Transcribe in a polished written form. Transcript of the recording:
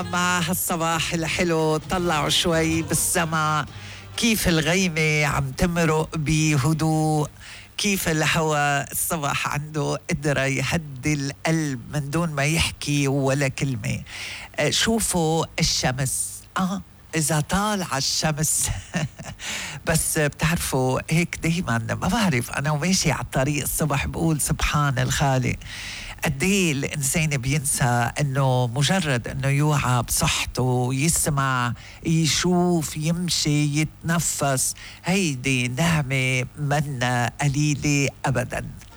مع هالصباح الحلو. طلعوا شوي بالسما كيف الغيمة عم تمرق بهدوء، كيف الهواء الصباح عنده قدرة يهدي القلب من دون ما يحكي ولا كلمة. شوفوا الشمس، إذا طالع الشمس بس بتعرفوا هيك دايما ما بعرف أنا وماشي على الطريق الصبح بقول سبحان الخالق، قديه الإنسان بينسى أنه مجرد أنه يوعى بصحته، يسمع، يشوف، يمشي، يتنفس، هيدي نعمة منا قليلة أبدا.